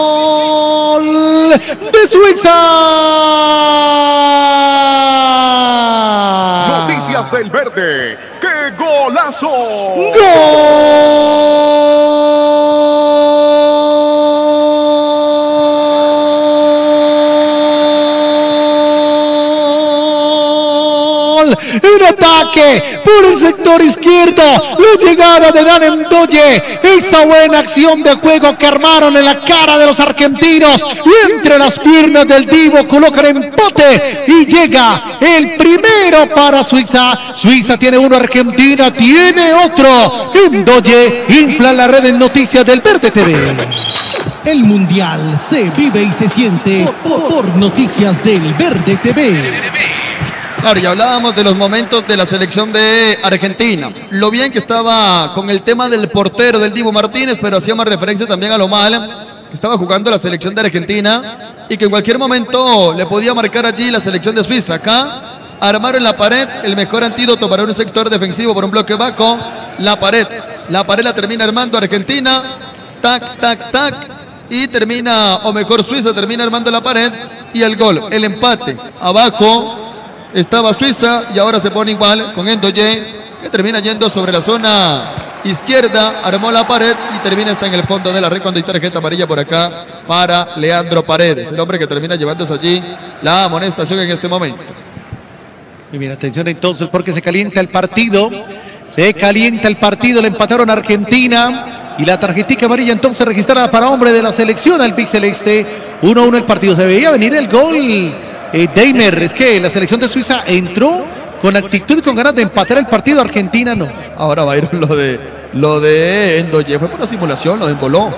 de Suiza. Noticias del Verde. ¡Qué golazo! ¡Gol! En ataque por el sector izquierdo, la llegada de Dan Ndoye, esa buena acción de juego que armaron en la cara de los argentinos y entre las piernas del Divo colocan empate y llega el primero para Suiza. Suiza tiene uno, Argentina tiene otro. Ndoye infla la red en Noticias del Verde TV. El Mundial se vive y se siente por Noticias del Verde TV. Claro, ya hablábamos de los momentos de la selección de Argentina. Lo bien que estaba con el tema del portero del Dibu Martínez, pero hacíamos referencia también a lo mal que estaba jugando la selección de Argentina y que en cualquier momento le podía marcar allí la selección de Suiza. Acá armaron la pared, el mejor antídoto para un sector defensivo por un bloque bajo. La pared la termina armando Argentina. Tac, tac, tac. Y termina, o mejor Suiza termina armando la pared y el gol, el empate. Abajo estaba Suiza y ahora se pone igual con Ndoye, que termina yendo sobre la zona izquierda, armó la pared y termina hasta en el fondo de la red cuando hay tarjeta amarilla por acá para Leandro Paredes, el hombre que termina llevándose allí la amonestación en este momento. Y mira, atención entonces porque se calienta el partido, le empataron a Argentina y la tarjetita amarilla entonces registrada para hombre de la selección albiceleste. 1-1 el partido, se veía venir el gol. Deimer, es que la selección de Suiza entró con actitud y con ganas de empatar el partido, Argentina no. Ahora va a ir lo de Ndoye, fue por la simulación, lo emboló.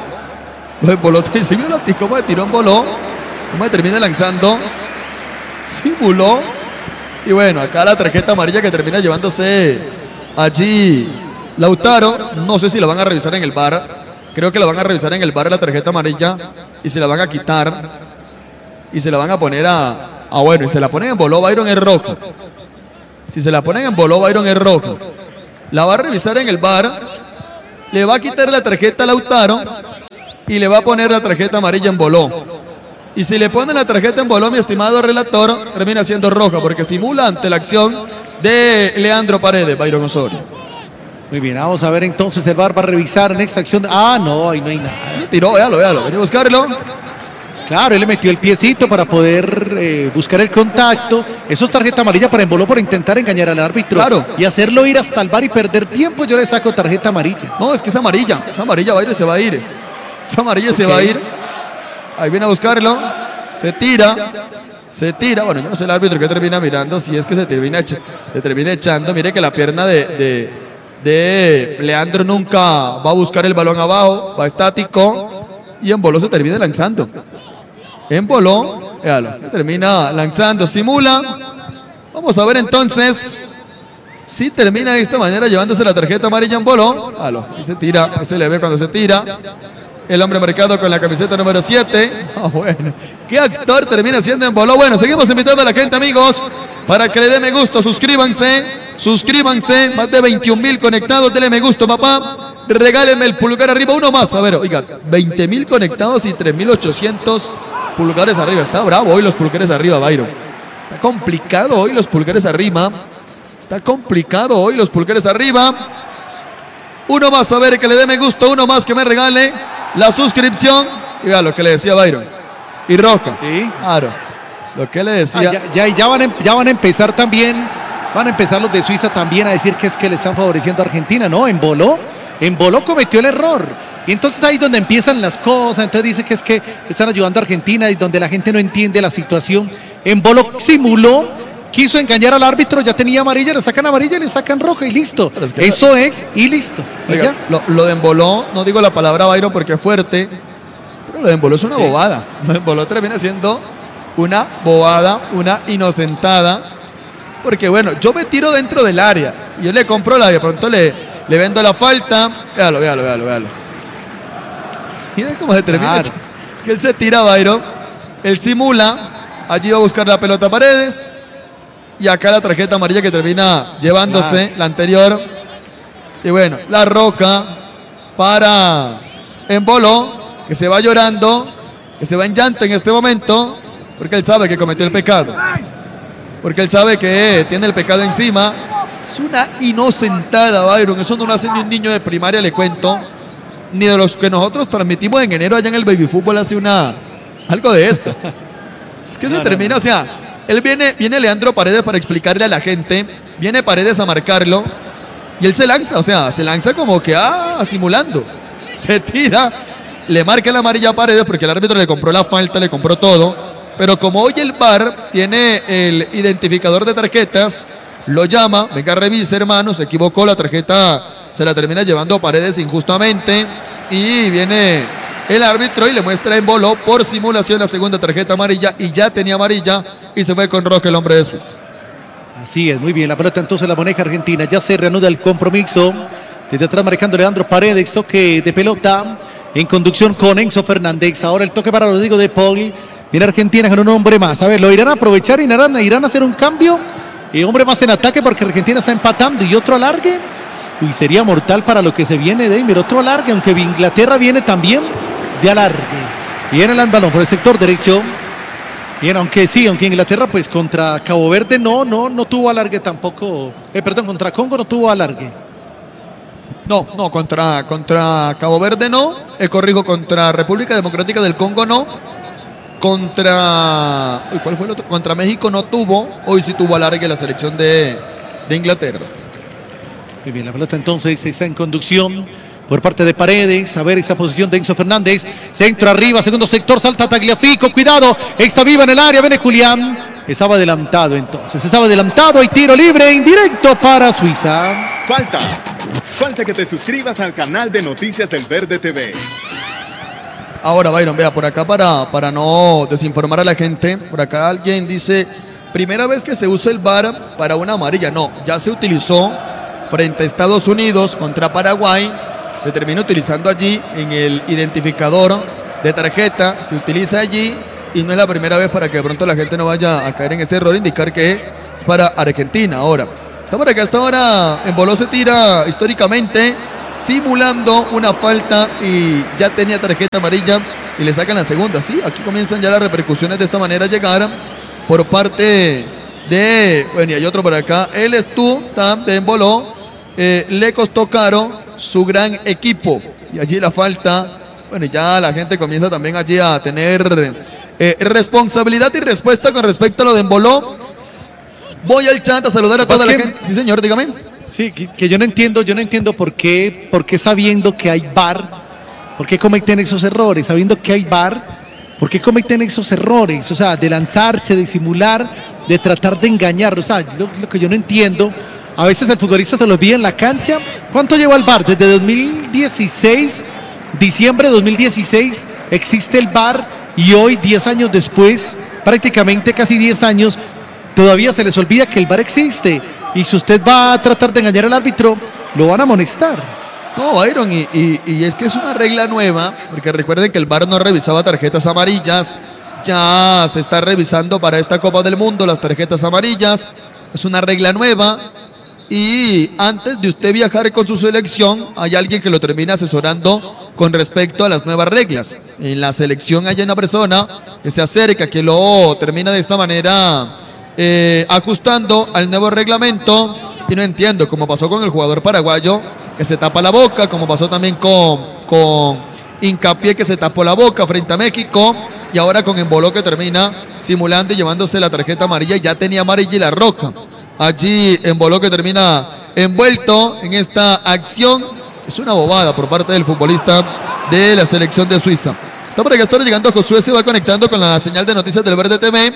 ¿Se vio cómo de tiró emboló? ¿Cómo termina lanzando? Simuló. Y bueno, acá la tarjeta amarilla que termina llevándose allí Lautaro. No sé si la van a revisar en el VAR. Creo que la van a revisar en el VAR la tarjeta amarilla y se la van a quitar. Y se la van a poner bueno, y se la ponen en boló, Byron es rojo. Si se la ponen en boló, Byron es rojo. La va a revisar en el VAR. Le va a quitar la tarjeta a Lautaro y le va a poner la tarjeta amarilla en boló. Y si le ponen la tarjeta en boló, mi estimado relator, termina siendo roja porque simula ante la acción de Leandro Paredes, Byron Osorio. Muy bien, vamos a ver entonces, el VAR va a revisar en esta acción. No, ahí no hay nada. Tiró, véalo, vení a buscarlo. Claro, él le metió el piecito para poder buscar el contacto. Eso es tarjeta amarilla para emboló por intentar engañar al árbitro. Claro. Y hacerlo ir hasta el VAR y perder tiempo. Yo le saco tarjeta amarilla. No, es que es amarilla. Esa amarilla Byron se va a ir. Esa amarilla se va a ir. Ahí viene a buscarlo. Se tira. Bueno, yo no sé el árbitro que termina mirando. Si es que se termina echando. Mire que la pierna de Leandro nunca va a buscar el balón abajo. Va estático. Y en boló se termina lanzando. En boló, termina lanzando, simula. Vamos a ver entonces si termina de esta manera llevándose la tarjeta amarilla en boló. Y se tira, se le ve cuando se tira. El hombre marcado con la camiseta número 7. Bueno, ¿qué actor termina siendo en boló? Bueno, seguimos invitando a la gente, amigos, para que le dé me gusta, suscríbanse, más de 21,000 conectados, denle me gusta, papá. Regálenme el pulgar arriba, uno más. A ver, oiga, 20,000 conectados y 3,800 pulgares arriba. Está bravo hoy los pulgares arriba, Byron. Está complicado hoy los pulgares arriba. Uno más, a ver, que le dé me gusta, uno más que me regale la suscripción. Y vea lo que le decía Byron. Y roja. Sí. Claro. Lo que le decía. Ya van a empezar también. Van a empezar los de Suiza también a decir que es que le están favoreciendo a Argentina. No, en boló cometió el error. Y entonces ahí es donde empiezan las cosas. Entonces dice que es que están ayudando a Argentina y donde la gente no entiende la situación. En boló simuló, quiso engañar al árbitro, ya tenía amarilla, le sacan amarilla y le sacan roja y listo. Es que eso es y listo. Oiga, lo de emboló, no digo la palabra Byron porque es fuerte, pero lo de emboló es una bobada. Lo de emboló termina siendo una bobada, una inocentada. Porque bueno, yo me tiro dentro del área y yo le compro de pronto le vendo la falta. Véalo. Miren cómo se termina. Claro. Es que él se tira, Byron. Él simula. Allí va a buscar la pelota a Paredes. Y acá la tarjeta amarilla que termina llevándose la anterior. Y bueno, la roca para Embolo, que se va llorando. que se va en llanto en este momento, porque él sabe que cometió el pecado. Porque él sabe que tiene el pecado encima. Es una inocentada, Byron. Eso no lo hace ni un niño de primaria, le cuento. Ni de los que nosotros transmitimos en enero allá en el Baby Fútbol hace algo de esto. Es que se termina, o sea, él viene Leandro Paredes para explicarle a la gente. Viene Paredes a marcarlo. Y él se lanza, o sea, se lanza como que, simulando. Se tira, le marca la amarilla a Paredes porque el árbitro le compró la falta, le compró todo. Pero como hoy el VAR tiene el identificador de tarjetas, lo llama, venga, revise, hermano, se equivocó, la tarjeta se la termina llevando a Paredes injustamente. Y viene el árbitro y le muestra en Embolo por simulación la segunda tarjeta amarilla. Y ya tenía amarilla y se fue con roja el hombre de Suiza. Así es, muy bien, la pelota entonces la maneja Argentina, ya se reanuda el compromiso. Desde atrás marcando Leandro Paredes, toque de pelota en conducción con Enzo Fernández. Ahora el toque para Rodrigo de Paul. Viene Argentina con un hombre más. A ver, lo irán a aprovechar y irán a hacer un cambio. Hombre más en ataque porque Argentina está empatando y otro alargue. Uy, sería mortal para lo que se viene de Eimer. Otro alargue, aunque Inglaterra viene también de alargue. Viene el balón por el sector derecho. Bien, aunque Inglaterra pues contra Cabo Verde no tuvo alargue tampoco. Contra Congo no tuvo alargue. No, contra Cabo Verde no. Corrijo, contra República Democrática del Congo no. ¿Cuál fue el otro? Contra México no tuvo. Hoy sí tuvo alargue la selección de Inglaterra. Muy bien, la pelota entonces está en conducción por parte de Paredes. A ver esa posición de Enzo Fernández. Centro arriba, segundo sector, salta Tagliafico. Cuidado, está viva en el área. Viene Julián. Estaba adelantado entonces. Hay tiro libre indirecto para Suiza. Falta que te suscribas al canal de Noticias del Verde TV. Ahora, Byron, vea, por acá para no desinformar a la gente, por acá alguien dice, primera vez que se usa el VAR para una amarilla. No, ya se utilizó frente a Estados Unidos contra Paraguay, se termina utilizando allí en el identificador de tarjeta, se utiliza allí y no es la primera vez, para que de pronto la gente no vaya a caer en ese error, indicar que es para Argentina. Ahora, está por acá, hasta ahora Embolo se tira históricamente, simulando una falta y ya tenía tarjeta amarilla y le sacan la segunda. Sí, aquí comienzan ya las repercusiones de esta manera a llegar por parte de, bueno, y hay otro por acá, él de Embolo, le costó caro su gran equipo y allí la falta, bueno, ya la gente comienza también allí a tener responsabilidad y respuesta con respecto a lo de Embolo. Voy al chat a saludar a toda la gente. Sí, señor, dígame. Sí, que yo no entiendo por qué sabiendo que hay VAR, por qué cometen esos errores, sabiendo que hay VAR, por qué cometen esos errores, o sea, de lanzarse, de simular, de tratar de engañar, o sea, lo que yo no entiendo, a veces el futbolista se lo olvida en la cancha. ¿Cuánto lleva el VAR? Desde 2016, diciembre de 2016, existe el VAR y hoy, 10 años después, prácticamente casi 10 años, todavía se les olvida que el VAR existe. Y si usted va a tratar de engañar al árbitro, lo van a amonestar. No, Byron, y es que es una regla nueva, porque recuerden que el VAR no revisaba tarjetas amarillas, ya se está revisando para esta Copa del Mundo las tarjetas amarillas, es una regla nueva, y antes de usted viajar con su selección, hay alguien que lo termina asesorando con respecto a las nuevas reglas. En la selección hay una persona que se acerca, que lo termina de esta manera ajustando al nuevo reglamento, y no entiendo, como pasó con el jugador paraguayo que se tapa la boca, como pasó también con Hincapié, que se tapó la boca frente a México, y ahora con Embolo, que termina simulando y llevándose la tarjeta amarilla, ya tenía amarilla y la roja. Allí Embolo, que termina envuelto en esta acción. Es una bobada por parte del futbolista de la selección de Suiza. Está por acá, está llegando Josué, se va conectando con la señal de Noticias del Verde TV.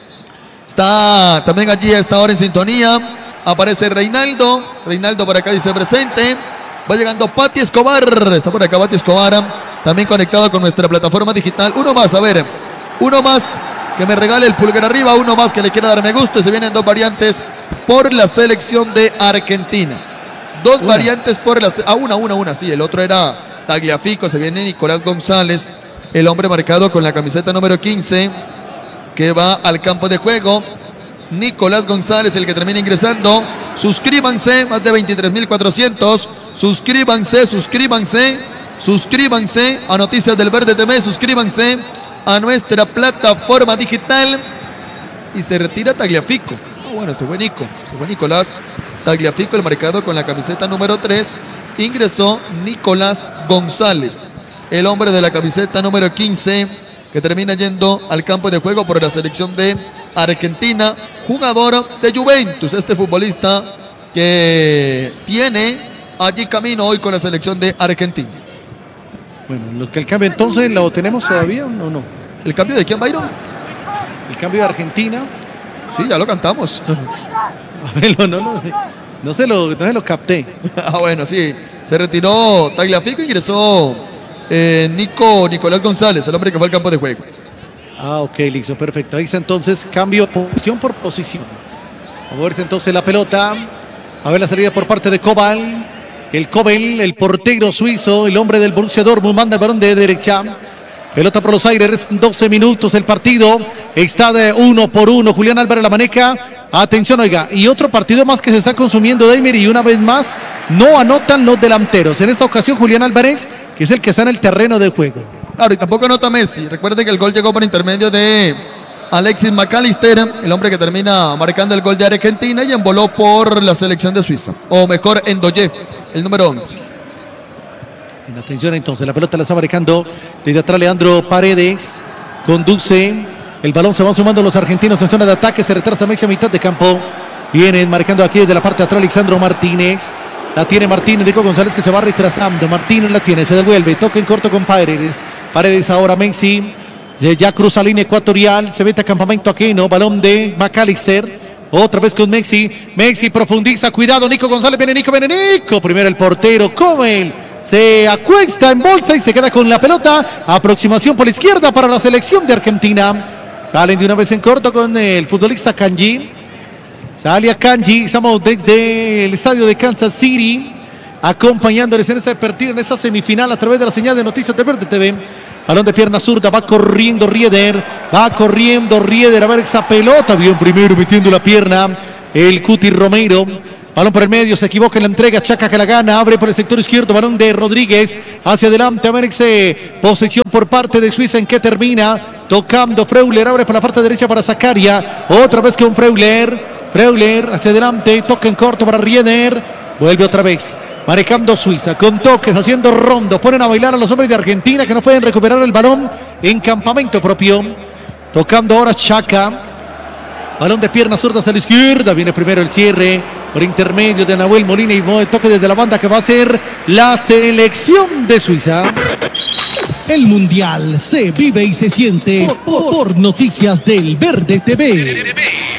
Está también allí a esta hora en sintonía. Aparece Reinaldo por acá dice presente. Va llegando Pati Escobar. Está por acá Pati Escobar, también conectado con nuestra plataforma digital. Uno más, a ver. Uno más que me regale el pulgar arriba. Uno más que le quiera dar me gusta. Se vienen dos variantes por la selección de Argentina. Dos variantes por la... una. Sí, el otro era Tagliafico. Se viene Nicolás González, el hombre marcado con la camiseta número 15, que va al campo de juego. Nicolás González, el que termina ingresando. Suscríbanse, más de 23.400. Suscríbanse a Noticias del Verde TV. Suscríbanse. a nuestra plataforma digital. Y se retira Tagliafico. Bueno, se fue Nicolás Tagliafico, el marcador con la camiseta número 3. Ingresó Nicolás González, el hombre de la camiseta número 15, que termina yendo al campo de juego por la selección de Argentina, jugador de Juventus, este futbolista que tiene allí camino hoy con la selección de Argentina. Bueno, lo que el cambio entonces, ¿lo tenemos todavía o no? ¿El cambio de quién, Byron? El cambio de Argentina. Sí, ya lo cantamos. A ver, no se lo capté. Bueno, sí, se retiró Tagliafico, ingresó Nicolás González, el hombre que fue al campo de juego. Ok, listo, perfecto. Ahí está entonces, cambio posición por posición. A moverse entonces la pelota. A ver la salida por parte de Kobel. El portero suizo, el hombre del Borussia Dortmund, manda el balón de derecha. Pelota por los aires, 12 minutos el partido. Está de 1-1. Julián Álvarez la maneja. Atención, oiga. Y otro partido más que se está consumiendo, Deimer. Y una vez más, no anotan los delanteros. En esta ocasión, Julián Álvarez, que es el que está en el terreno de juego. Claro, y tampoco anota Messi. Recuerden que el gol llegó por intermedio de Alexis McAllister, el hombre que termina marcando el gol de Argentina y envoló por la selección de Suiza. O mejor, Ndoye, el número 11. En atención entonces, la pelota la está marcando desde atrás Leandro Paredes, conduce, el balón se van sumando los argentinos en zona de ataque, se retrasa Messi a mitad de campo, vienen marcando aquí desde la parte de atrás Lisandro Martínez, la tiene Martínez, Nico González que se va retrasando, Martínez la tiene, se devuelve, toca en corto con Paredes ahora Messi, ya cruza línea ecuatorial, se mete a campamento ajeno, balón de McAllister, otra vez con Messi profundiza, cuidado, Nico González, viene Nico, primero el portero, Kobel. Se acuesta en bolsa y se queda con la pelota. Aproximación por la izquierda para la selección de Argentina. Salen de una vez en corto con el futbolista Kanji. Sale a Kanji. Estamos desde el estadio de Kansas City, acompañándoles en ese partido, en esa semifinal, a través de la señal de Noticias de Verde TV. Balón de pierna zurda, va corriendo Rieder. A ver esa pelota. Bien primero metiendo la pierna el Cuti Romero. Balón por el medio, se equivoca en la entrega, Chaca que la gana, abre por el sector izquierdo, balón de Rodríguez, hacia adelante, a ver posesión por parte de Suiza, ¿en qué termina? Tocando Freuler, abre por la parte derecha para Zakaria, otra vez con Freuler hacia adelante, toca en corto para Rieder, vuelve otra vez, manejando Suiza, con toques, haciendo rondo, ponen a bailar a los hombres de Argentina que no pueden recuperar el balón en campamento propio, tocando ahora Chaca, balón de pierna zurda hacia la izquierda, viene primero el cierre, por intermedio de Nahuel Molina y toque desde la banda que va a ser la selección de Suiza. El Mundial se vive y se siente por Noticias del Verde TV.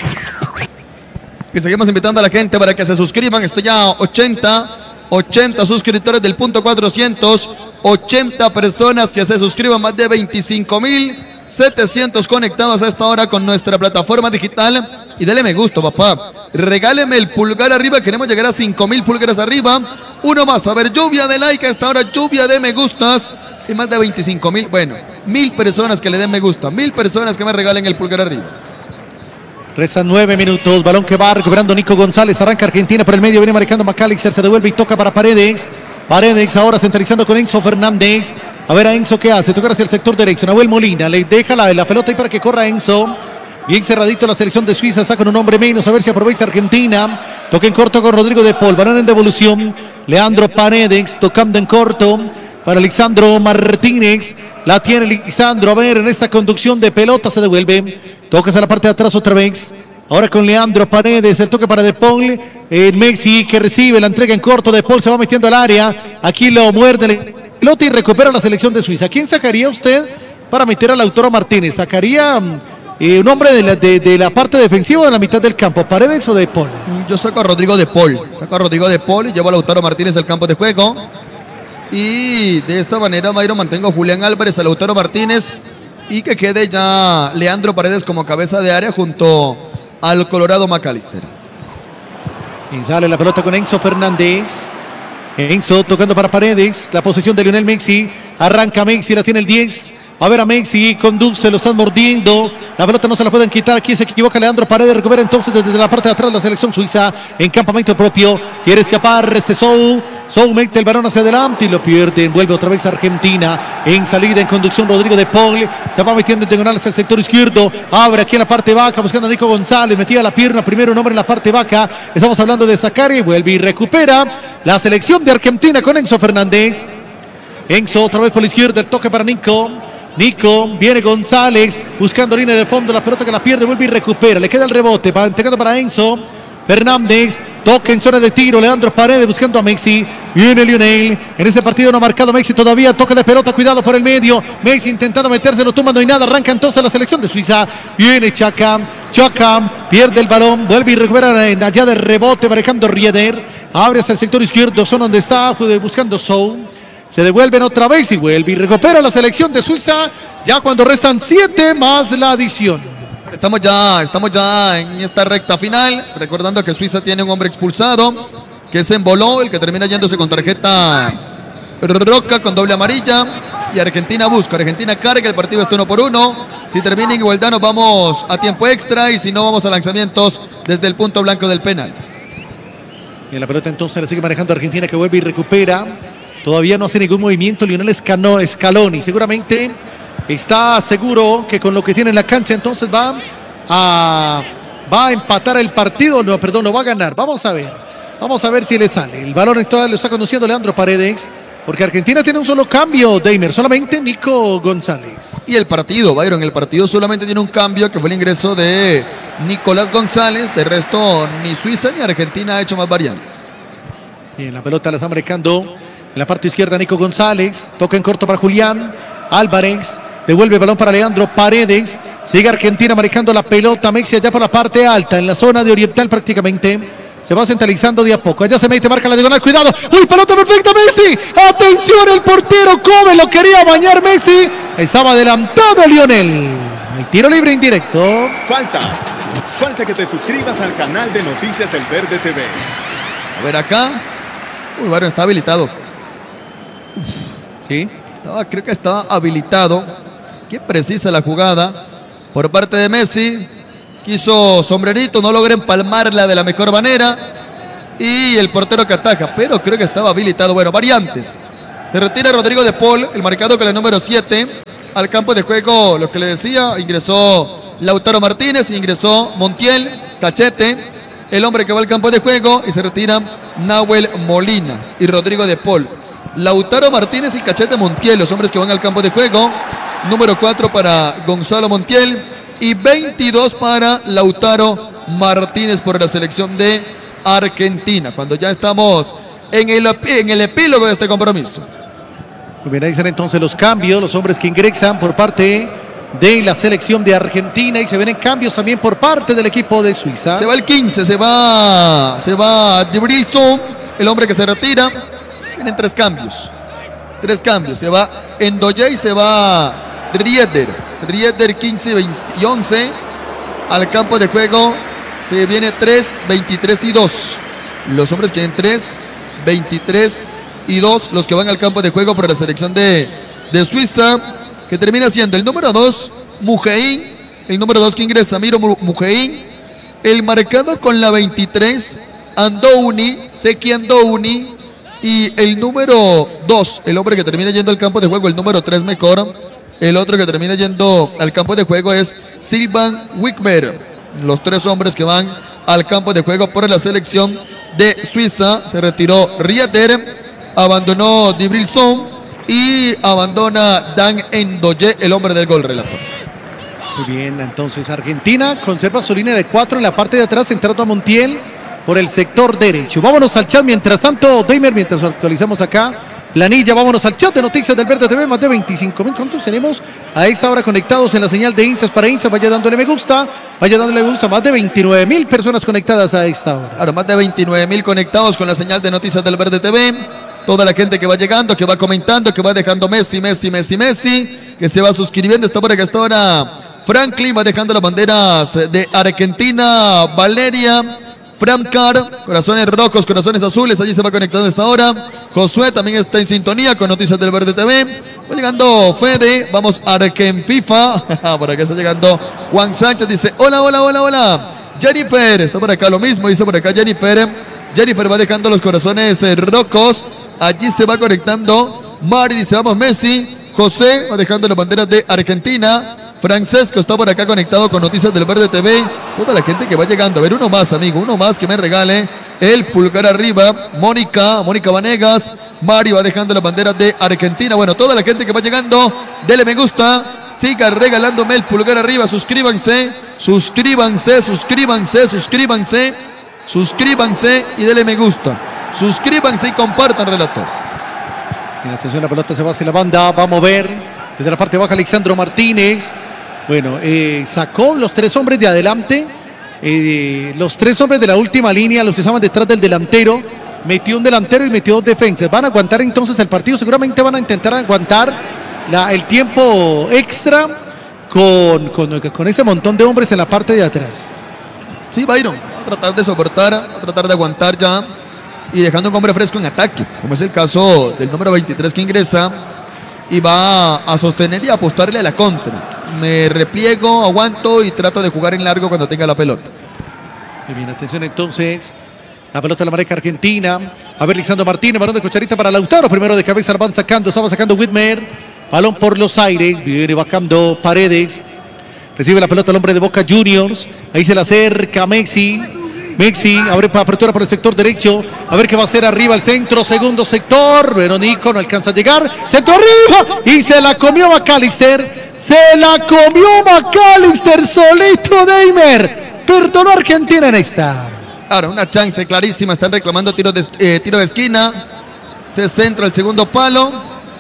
Y seguimos invitando a la gente para que se suscriban. Estoy ya 80 suscriptores del punto 400, 80 personas que se suscriban, más de 25.700 conectados a esta hora con nuestra plataforma digital. Y dele me gusta, papá. Regáleme el pulgar arriba. Queremos llegar a 5.000 pulgares arriba. Uno más. A ver, lluvia de like a esta hora, lluvia de me gustas. Y más de 25.000. Bueno, 1.000 personas que le den me gusta. 1.000 personas que me regalen el pulgar arriba. Restan 9 minutos. Balón que va recuperando Nico González. Arranca Argentina por el medio. Viene marcando McAllister. Se devuelve y toca para Paredes. Paredes ahora centralizando con Enzo Fernández. A ver a Enzo qué hace. Tocar hacia el sector derecho. Nahuel Molina le deja la pelota ahí para que corra Enzo. Bien cerradito la selección de Suiza, saca un hombre menos, a ver si aprovecha Argentina. Toca en corto con Rodrigo de Paul, balón en devolución. Leandro Paredes tocando en corto para Lisandro Martínez. La tiene Lisandro, a ver, en esta conducción de pelota se devuelve. Toca hacia la parte de atrás otra vez. Ahora con Leandro Paredes, el toque para De Paul. Messi que recibe la entrega en corto, De Paul se va metiendo al área. Aquí lo muerde la pelota y recupera la selección de Suiza. ¿Quién sacaría usted para meter a Lautaro Martínez? ¿Sacaría un hombre de la parte defensiva o de la mitad del campo, Paredes o De Paul? Yo saco a Rodrigo de Paul. Y llevo a Lautaro Martínez al campo de juego. Y de esta manera, Mayro, mantengo a Julián Álvarez, a Lautaro Martínez. Y que quede ya Leandro Paredes como cabeza de área junto al Colorado McAllister. Y sale la pelota con Enzo Fernández. Enzo tocando para Paredes. La posesión de Lionel Messi. Arranca Messi, la tiene el 10. A ver a Messi, conduce, lo están mordiendo. La pelota no se la pueden quitar. Aquí se equivoca Leandro Paredes. Recupera entonces desde la parte de atrás la selección suiza en campamento propio. Quiere escapar Sessou. Sou mete el balón hacia adelante y lo pierde. Vuelve otra vez Argentina. En salida, en conducción, Rodrigo de Paul. Se va metiendo en diagonal hacia el sector izquierdo. Abre aquí en la parte baja, buscando a Nico González. Metía la pierna, primero un hombre en la parte baja. Estamos hablando de Zacari. Vuelve y recupera la selección de Argentina con Enzo Fernández. Enzo otra vez por la izquierda, el toque para Nico. Nico, viene González, buscando línea de fondo, la pelota que la pierde, vuelve y recupera. Le queda el rebote, entregando para Enzo Fernández, toca en zona de tiro, Leandro Paredes buscando a Messi, viene Lionel, en ese partido no ha marcado Messi todavía, toca de pelota, cuidado por el medio, Messi intentando meterse, lo tumba, no hay nada, arranca entonces la selección de Suiza, viene Chaka, pierde el balón, vuelve y recupera allá de rebote, manejando Rieder, abre hacia el sector izquierdo, zona donde está, buscando Sou, se devuelven otra vez y vuelve y recupera la selección de Suiza, ya cuando restan 7 más la adición. Estamos ya en esta recta final, recordando que Suiza tiene un hombre expulsado, que es Emboló, el que termina yéndose con tarjeta roja con doble amarilla, y Argentina carga, el partido está 1-1, si termina en igualdad nos vamos a tiempo extra, y si no vamos a lanzamientos desde el punto blanco del penal. En la pelota entonces la sigue manejando Argentina, que vuelve y recupera, todavía no hace ningún movimiento Lionel Scaloni, seguramente está seguro que con lo que tiene en la cancha entonces va a empatar el partido, lo va a ganar. Vamos a ver si le sale. El balón lo está conduciendo Leandro Paredes, porque Argentina tiene un solo cambio, Deimer, solamente Nico González. Y el partido, Byron, solamente tiene un cambio, que fue el ingreso de Nicolás González. De resto, ni Suiza ni Argentina ha hecho más variantes. Bien, la pelota la está marcando en la parte izquierda Nico González, toca en corto para Julián Álvarez. Devuelve el balón para Leandro Paredes. Sigue Argentina manejando la pelota. Messi allá por la parte alta, en la zona de oriental prácticamente. Se va centralizando de a poco. Allá se mete, marca la diagonal. Cuidado. ¡Uy, pelota perfecta, Messi! ¡Atención! El portero Kobe lo quería bañar Messi. Estaba adelantado Lionel. Hay tiro libre indirecto. Falta que te suscribas al canal de Noticias del Verde TV. A ver acá. Uy, bueno, está habilitado. Sí. Creo que estaba habilitado. Qué precisa la jugada por parte de Messi. Quiso sombrerito, no logra empalmarla de la mejor manera. Y el portero que ataca, pero creo que estaba habilitado. Bueno, variantes. Se retira Rodrigo de Paul, el marcado con el número 7. Al campo de juego, lo que le decía, ingresó Lautaro Martínez, ingresó Montiel, Cachete, el hombre que va al campo de juego, y se retira Nahuel Molina y Rodrigo de Paul. Lautaro Martínez y Cachete Montiel, los hombres que van al campo de juego. Número 4 para Gonzalo Montiel y 22 para Lautaro Martínez por la selección de Argentina, cuando ya estamos en el epílogo de este compromiso. Muy bien, ahí están entonces los cambios, los hombres que ingresan por parte de la selección de Argentina, y se ven cambios también por parte del equipo de Suiza. Se va el 15, se va Dibrilson, el hombre que se retira. Vienen 3 cambios. Se va Endoye y se va Rieder 15 y 11 al campo de juego. Se viene 3, 23 y 2. Los hombres que vienen 3, 23 y 2, los que van al campo de juego por la selección de Suiza, que termina siendo el número 2, Mujeín, el número 2 que ingresa, Miro Mujeín, el marcado con la 23, Andouni, Seki Andouni, y el número 2, el hombre que termina yendo al campo de juego, el número 3 mejor, el otro que termina yendo al campo de juego es Silvan Wickmer. Los 3 hombres que van al campo de juego por la selección de Suiza. Se retiró Rieder, abandonó Dibrilson y abandona Dan Endoye, el hombre del gol, relator. Muy bien, entonces Argentina conserva su línea de 4 en la parte de atrás, entrando a Montiel por el sector derecho. Vámonos al chat mientras tanto, Deimer, mientras actualizamos acá planilla, vámonos al chat de Noticias del Verde TV. Más de 25.000, ¿cuántos tenemos a esta hora conectados en la señal de hinchas para hinchas? Vaya dándole me gusta, más de 29.000 personas conectadas a esta hora. Claro, más de 29.000 conectados con la señal de Noticias del Verde TV. Toda la gente que va llegando, que va comentando, que va dejando Messi, que se va suscribiendo. Esta hora Franklin va dejando las banderas de Argentina, Valeria, Framcar, corazones rojos, corazones azules, allí se va conectando a esta hora. Josué también está en sintonía con Noticias del Verde TV. Va llegando Fede, vamos Argenfifa. Por acá está llegando Juan Sánchez, dice hola. Jennifer, está por acá lo mismo, dice por acá Jennifer. Jennifer va dejando los corazones rojos. Allí se va conectando Mari, dice vamos Messi. José va dejando las banderas de Argentina. Francesco está por acá conectado con Noticias del Verde TV. Toda la gente que va llegando. A ver, uno más, amigo. Uno más que me regale el pulgar arriba. Mónica Vanegas. Mari va dejando las banderas de Argentina. Bueno, toda la gente que va llegando, dele me gusta. Siga regalándome el pulgar arriba. Suscríbanse y dele me gusta. Suscríbanse y compartan, relator. Y atención, la pelota se va hacia la banda. Va a mover desde la parte baja Alexandro Martínez. Bueno, sacó los 3 hombres de adelante. Los 3 hombres de la última línea, los que estaban detrás del delantero. Metió un delantero y metió 2 defensas. Van a aguantar entonces el partido. Seguramente van a intentar aguantar el tiempo extra con ese montón de hombres en la parte de atrás. Sí, Byron, va a tratar de soportar, va a tratar de aguantar ya y dejando un hombre fresco en ataque, como es el caso del número 23 que ingresa y va a sostener y apostarle a la contra. Me repliego, aguanto y trato de jugar en largo cuando tenga la pelota. Muy bien, atención entonces. La pelota de la marca argentina. A ver, Alexandro Martínez, balón de cucharita para Lautaro. Primero de cabeza, van sacando, estaba sacando Whitmer. Balón por los aires, viene bajando Paredes. Recibe la pelota el hombre de Boca Juniors. Ahí se le acerca Messi. Abre para apertura por el sector derecho. A ver qué va a hacer arriba el centro. Segundo sector. Veronico no alcanza a llegar. Centro arriba. Y se la comió McAllister. Solito Neymer. Perdonó a Argentina en esta. Ahora, una chance clarísima. Están reclamando tiro de esquina. Se centra el segundo palo.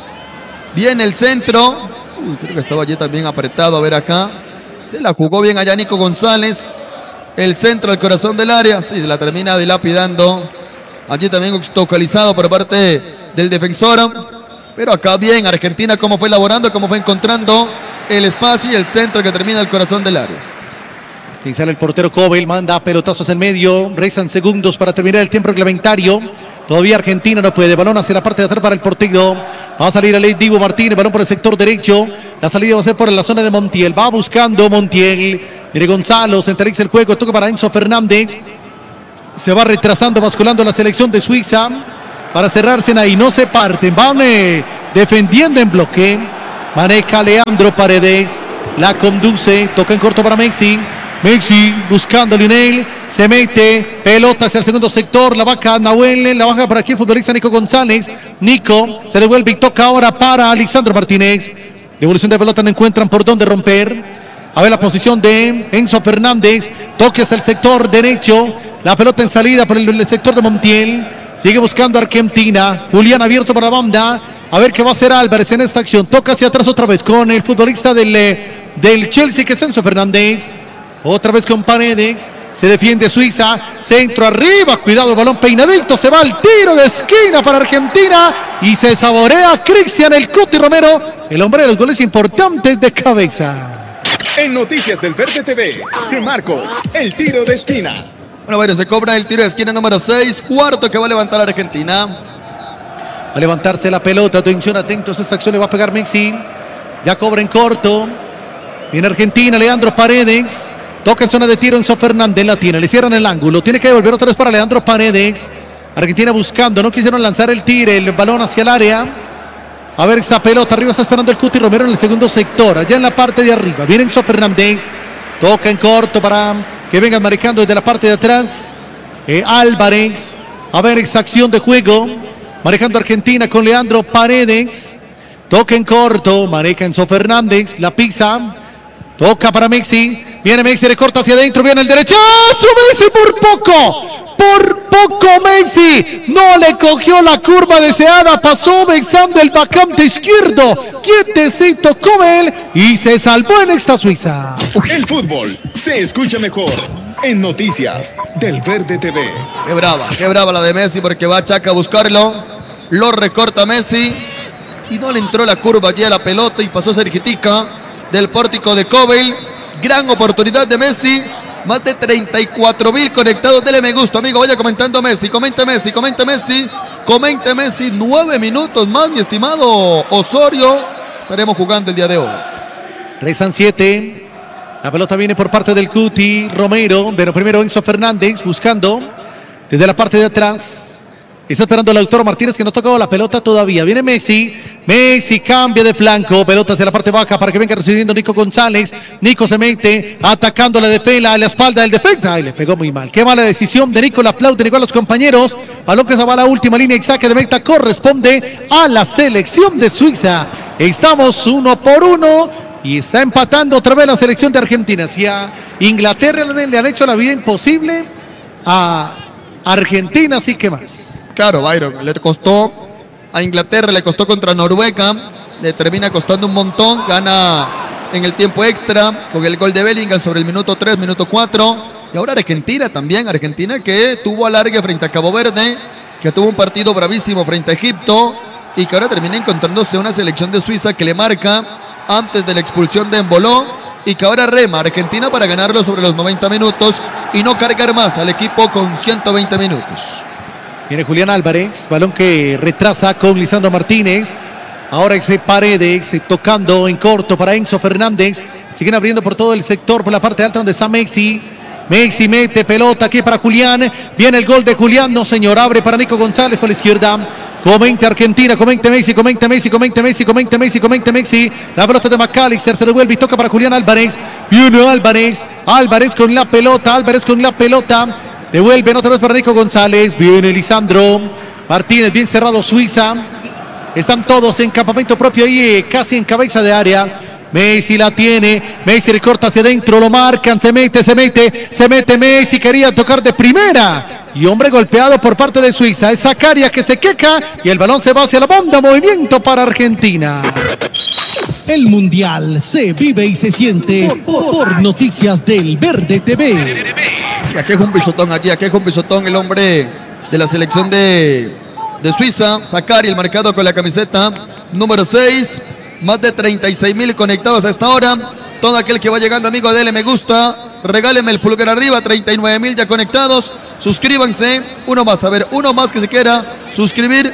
Viene el centro. Creo que estaba allí también apretado. A ver acá. Se la jugó bien allá Nico González. El centro al corazón del área. Sí, se la termina dilapidando. Allí también obstaculizado por parte del defensor. Pero acá bien Argentina cómo fue elaborando, cómo fue encontrando el espacio y el centro que termina el corazón del área. Y sale el portero Cobel, manda pelotazos en medio. Restan segundos para terminar el tiempo reglamentario. Todavía Argentina no puede. Balón hacia la parte de atrás para el portero. Va a salir el Dibu Martínez. Balón por el sector derecho. La salida va a ser por la zona de Montiel. Va buscando Montiel. Mire Gonzalo. Centraliza el juego. Toca para Enzo Fernández. Se va retrasando, basculando la selección de Suiza. Para cerrarse ahí. No se parten. Van defendiendo en bloque. Maneja Leandro Paredes. La conduce. Toca en corto para Messi. Messi buscando a Lionel. Se mete, pelota hacia el segundo sector, la baja Nahuel, la baja para aquí el futbolista Nico González. Nico se devuelve y toca ahora para Alexandro Martínez. Devolución de pelota, no encuentran por dónde romper. A ver la posición de Enzo Fernández. Toque hacia el sector derecho. La pelota en salida por el sector de Montiel. Sigue buscando Argentina. Julián abierto para la banda. A ver qué va a hacer Álvarez en esta acción. Toca hacia atrás otra vez con el futbolista del Chelsea, que es Enzo Fernández. Otra vez con Paredes. Se defiende Suiza, centro arriba, cuidado, balón peinadito, se va al tiro de esquina para Argentina y se saborea Cristian el Cuti Romero, el hombre de los goles importantes de cabeza. En Noticias del Verde TV, te marco el tiro de esquina. Bueno, se cobra el tiro de esquina número 6, cuarto que va a levantar Argentina. Va a levantarse la pelota, atención, atentos, esa acción le va a pegar Messi, ya cobra en corto, viene Argentina, Leandro Paredes. Toca en zona de tiro Enzo Fernández, la tiene, le cierran el ángulo, tiene que devolver otra vez para Leandro Paredes. Argentina buscando, no quisieron lanzar el tiro, el balón hacia el área. A ver esa pelota, arriba está esperando el Cuti Romero en el segundo sector, allá en la parte de arriba. Viene Enzo Fernández, toca en corto para que vengan marcando desde la parte de atrás. Álvarez, a ver esa acción de juego, manejando Argentina con Leandro Paredes. Toca en corto, maneja Enzo Fernández, la pisa. Toca para Messi. Viene Messi, le corta hacia adentro. Viene el derechazo. Messi por poco Messi. No le cogió la curva deseada. Pasó besando el vacante izquierdo. Quietecito Cobel. Y se salvó en esta Suiza. El fútbol se escucha mejor en Noticias del Verde TV. Qué brava la de Messi porque va Chaca a buscarlo. Lo recorta Messi. Y no le entró la curva allí a la pelota y pasó cerquitica del pórtico de Cobel. Gran oportunidad de Messi. Más de 34.000 conectados. Dele me gusta, amigo. Vaya comentando Messi. Comente Messi. 9 minutos más, mi estimado Osorio. Estaremos jugando el día de hoy. Restan 7. La pelota viene por parte del Cuti Romero. Pero primero Enzo Fernández buscando. desde la parte de atrás. Está esperando Lautaro Martínez, que no ha tocado la pelota todavía. Viene Messi. Messi cambia de flanco. Pelota hacia la parte baja para que venga recibiendo Nico González. Nico se mete atacando la defensa, a la espalda del defensa. Ay, le pegó muy mal. Qué mala decisión de Nico. Le aplaude igual a los compañeros. Balón que se va a la última línea y saque de meta corresponde a la selección de Suiza. Estamos 1-1 y está empatando otra vez la selección de Argentina. Si a Inglaterra le han hecho la vida imposible, a Argentina sí que más. Claro, Byron, le costó a Inglaterra, le costó contra Noruega, le termina costando un montón, gana en el tiempo extra con el gol de Bellingham sobre el minuto 3, minuto 4, y ahora Argentina también, Argentina que tuvo alargue frente a Cabo Verde, que tuvo un partido bravísimo frente a Egipto, y que ahora termina encontrándose una selección de Suiza que le marca antes de la expulsión de Emboló, y que ahora rema Argentina para ganarlo sobre los 90 minutos y no cargar más al equipo con 120 minutos. Viene Julián Álvarez, balón que retrasa con Lisandro Martínez. Ahora ese Paredes tocando en corto para Enzo Fernández. Siguen abriendo por todo el sector, por la parte alta donde está Messi. Messi mete pelota aquí para Julián. Viene el gol de Julián, no señor, abre para Nico González por la izquierda. Comente Argentina, comente Messi, comente Messi, comente Messi, comente Messi, comente Messi. La pelota de McAllister se devuelve y toca para Julián Álvarez. Viene Álvarez, Álvarez con la pelota, Álvarez con la pelota. Devuelven otra vez para Nico González. Viene Lisandro Martínez, bien cerrado Suiza. Están todos en campamento propio ahí, casi en cabeza de área. Messi la tiene, Messi recorta hacia adentro, lo marcan, se mete Messi, quería tocar de primera. Y hombre golpeado por parte de Suiza. Es Zakaria que se queja y el balón se va hacia la banda. Movimiento para Argentina. El Mundial se vive y se siente por Noticias del Verde TV. Aquí es un pisotón, aquí es un pisotón el hombre de la selección de Suiza. Zakaria, el marcado con la camiseta número 6. Más de 36,000 conectados a esta hora. Todo aquel que va llegando, amigo, dele me gusta. Regáleme el pulgar arriba, 39,000 ya conectados. Suscríbanse, uno más, a ver, uno más que se quiera suscribir,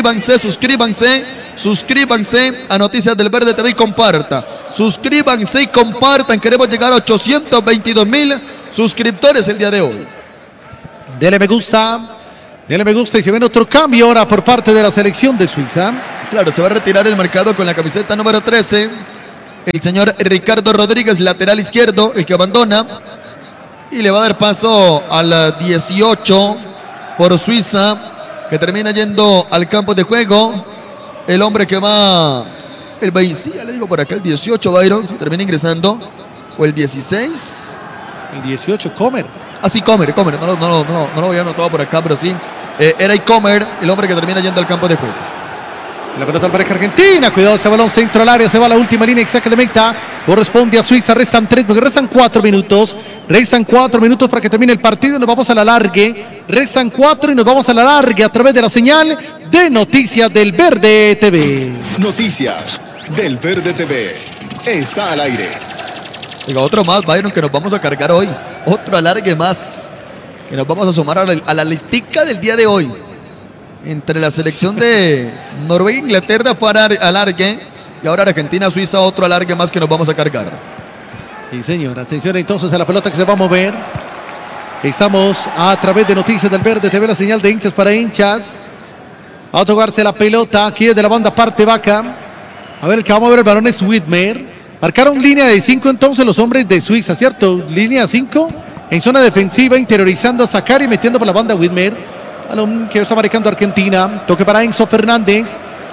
suscríbanse a Noticias del Verde TV y comparta. Suscríbanse y compartan, queremos llegar a 822,000 suscriptores el día de hoy. Dele me gusta y se viene otro cambio ahora por parte de la selección de Suiza. Claro, se va a retirar el marcado con la camiseta número 13. El señor Ricardo Rodríguez, lateral izquierdo, el que abandona. Y le va a dar paso al 18 por Suiza, que termina yendo al campo de juego. El hombre que va, el 20, ya le digo por acá, el 18, Byron, se termina ingresando. O el 16. El 18, Comer. Ah, sí, Comer, no lo había anotado por acá, pero sí. Era Comer, el hombre que termina yendo al campo de juego. La pelota al pareja Argentina, cuidado ese balón centro al área, se va a la última línea, saque de meta, corresponde a Suiza, restan 3, porque restan 4 minutos para que termine el partido y nos vamos a la largue, restan 4 y nos vamos a la largue a través de la señal de Noticias del Verde TV. Noticias del Verde TV, está al aire. Digo, otro más, Byron, que nos vamos a cargar hoy, otro alargue más, que nos vamos a sumar a la listica del día de hoy. Entre la selección de Noruega e Inglaterra fue alargue y ahora Argentina-Suiza otro alargue más que nos vamos a cargar. Sí, señor. Atención entonces a la pelota que se va a mover. Estamos a través de Noticias del Verde TV, la señal de hinchas para hinchas. Va a tocarse la pelota aquí desde la banda parte vaca. A ver, el que va a mover el balón es Widmer. Marcaron línea de 5 entonces los hombres de Suiza, ¿cierto? Línea 5 en zona defensiva, interiorizando a Zakaria y metiendo por la banda Widmer. Balón que está marcando Argentina. Toque para Enzo Fernández.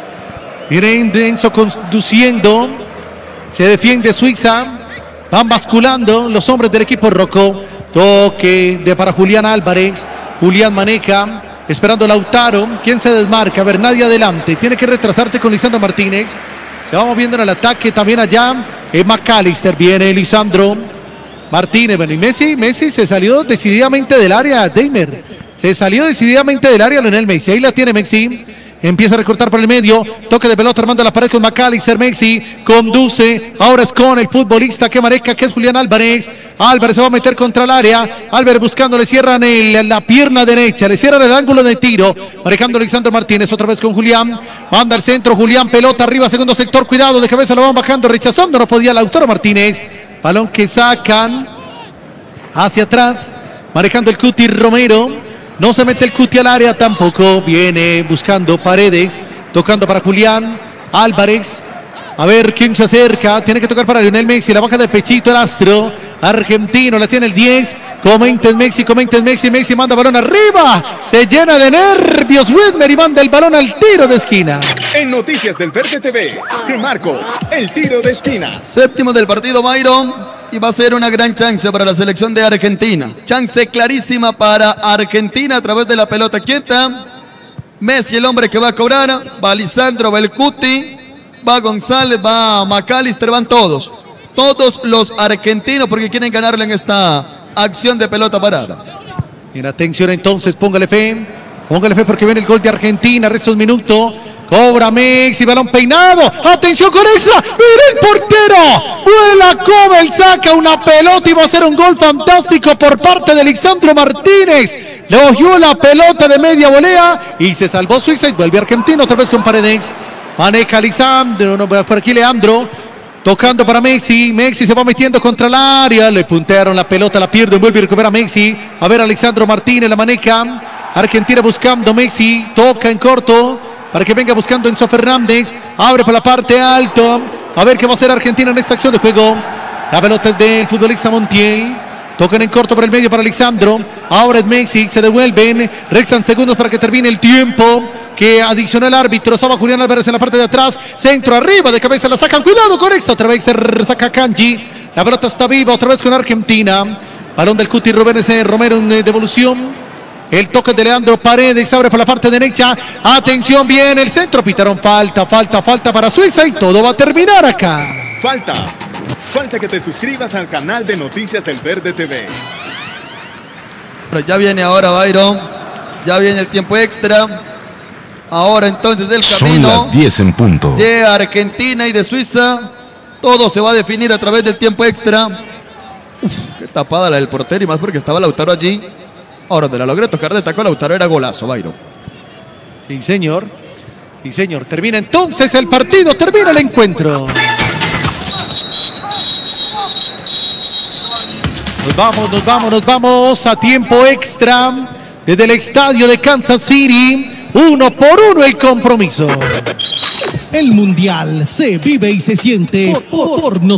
Viene Enzo conduciendo. Se defiende Suiza. Van basculando los hombres del equipo rojo. Toque para Julián Álvarez. Julián maneja. Esperando Lautaro. ¿Quién se desmarca? A ver, nadie adelante. Tiene que retrasarse con Lisandro Martínez. Se va moviendo en el ataque también allá. McAllister. Viene Lisandro Martínez. Bueno, y Messi se salió decididamente del área. Deimer. Se salió decididamente del área Lionel Messi. Ahí la tiene Messi. Empieza a recortar por el medio. Toque de pelota armando la pared con McAllister. Messi conduce. Ahora es con el futbolista que maneja, que es Julián Álvarez. Álvarez se va a meter contra el área. Álvarez buscando, le cierran la pierna derecha. Le cierran el ángulo de tiro. Manejando Lisandro Martínez. Otra vez con Julián. Manda al centro. Julián, pelota arriba, segundo sector. Cuidado, de cabeza lo van bajando. Rechazando, no podía Lautaro Martínez. Balón que sacan hacia atrás. Manejando el Cuti Romero. No se mete el Cuti al área tampoco. Viene buscando Paredes. Tocando para Julián Álvarez. A ver quién se acerca. Tiene que tocar para Lionel Messi. La baja del pechito el astro argentino. La tiene el 10. Comenta Messi. Messi manda balón arriba. Se llena de nervios Widmer y manda el balón al tiro de esquina. En Noticias del Verde TV, te marco el tiro de esquina. Séptimo del partido, Byron. Y va a ser una gran chance para la selección de Argentina. Chance clarísima para Argentina a través de la pelota quieta. Messi, el hombre que va a cobrar. Va Lisandro, va el Cuti. Va González, va McAllister, van todos. Todos los argentinos porque quieren ganarle en esta acción de pelota parada. Bien, atención entonces, póngale fe porque viene el gol de Argentina, resta un minuto. Cobra Messi, balón peinado. Atención con esa. Mira el portero. Vuela Kobel, saca una pelota y va a ser un gol fantástico por parte de Lisandro Martínez. Le oyó la pelota de media volea y se salvó Suiza y vuelve Argentina otra vez con Paredes. Maneja Lisandro, no, por aquí Leandro. Tocando para Messi. Messi se va metiendo contra el área. Le puntearon la pelota, la pierde, vuelve a recuperar Messi. A ver a Lisandro Martínez, la maneja. Argentina buscando Messi. Toca en corto para que venga buscando Enzo Fernández. Abre por la parte alto. A ver qué va a hacer Argentina en esta acción de juego. La pelota es del futbolista Montiel. Tocan en corto por el medio para Lisandro. Ahora es Messi. Se devuelven. Restan segundos para que termine el tiempo. Que adicionó el árbitro. Estaba Julián Álvarez en la parte de atrás. Centro arriba, de cabeza la sacan. Cuidado con esta. Otra vez se saca Kanji. La pelota está viva. Otra vez con Argentina. Balón del Cuti Rubén Romero en devolución. El toque de Leandro Paredes. Abre por la parte derecha. Atención, bien el centro. Pitaron falta para Suiza. Y todo va a terminar acá. Falta que te suscribas al canal de Noticias del Verde TV. Pero ya viene ahora Byron. Ya viene el tiempo extra. Ahora entonces el camino. Son las 10 en punto. De Argentina y de Suiza. Todo se va a definir a través del tiempo extra. Qué tapada la del portero y más porque estaba Lautaro allí. Ahora te la logré tocar de taco. Lautaro era golazo, Byron. Sí, señor. Termina entonces el partido. Termina el encuentro. Nos vamos a tiempo extra. Desde el estadio de Kansas City. 1-1 el compromiso. El Mundial se vive y se siente por Noticias.